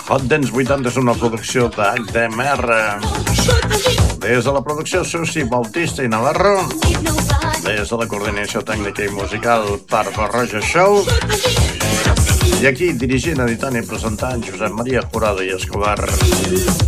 Hot Dance 80 és una producció d'HDMR. Des de la producció Susi Bautista i Navarro, des de la coordinació tècnica i musical per Barroja Show, i aquí dirigint, editant i presentant Josep Maria Jurado i Escobar.